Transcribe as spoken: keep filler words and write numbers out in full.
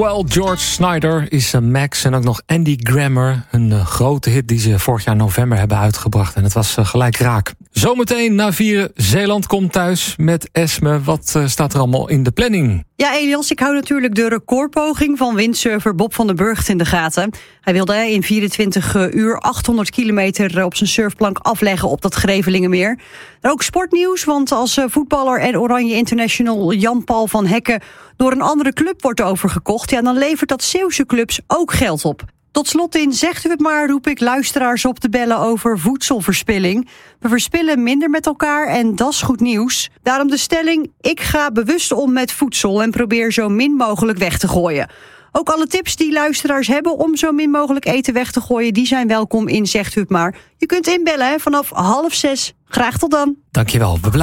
Well, George Snyder is Max en ook nog Andy Grammer. Een uh, grote hit die ze vorig jaar november hebben uitgebracht. En het was uh, gelijk raak. Zometeen na vieren, Zeeland komt thuis met Esme. Wat uh, staat er allemaal in de planning? Ja, Elias, ik hou natuurlijk de recordpoging van windsurfer Bob van den Burgt in de gaten. Hij wilde in vierentwintig uur achthonderd kilometer op zijn surfplank afleggen op dat Grevelingenmeer. En ook sportnieuws, want als voetballer en Oranje International Jan-Paul van Hekken door een andere club wordt overgekocht, ja, dan levert dat Zeeuwse clubs ook geld op. Tot slot in Zegt u het maar roep ik luisteraars op te bellen over voedselverspilling. We verspillen minder met elkaar en dat is goed nieuws. Daarom de stelling, ik ga bewust om met voedsel en probeer zo min mogelijk weg te gooien. Ook alle tips die luisteraars hebben om zo min mogelijk eten weg te gooien, die zijn welkom in Zegt u het maar. Je kunt inbellen hè, vanaf half zes. Graag tot dan. Dankjewel. We